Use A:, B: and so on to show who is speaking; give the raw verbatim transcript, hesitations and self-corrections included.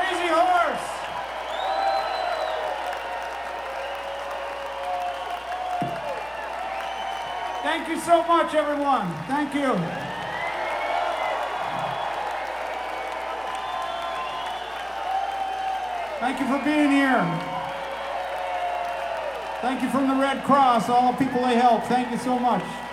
A: Crazy Horse. Thank you so much, everyone. Thank you. Thank you for being here. Thank you from the Red Cross, all the people they help. Thank you so much.